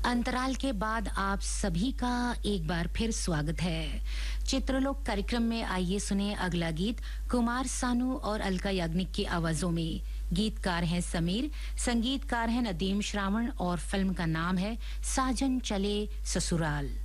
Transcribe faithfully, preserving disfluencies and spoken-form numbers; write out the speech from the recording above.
अंतराल के बाद आप सभी का एक बार फिर स्वागत है। चित्रलोक कार्यक्रम में आइए सुने अगला गीत कुमार सानू और अलका याग्निक की आवाजों में। गीतकार हैं समीर, संगीतकार हैं नदीम श्रावण और फिल्म का नाम है साजन चले ससुराल।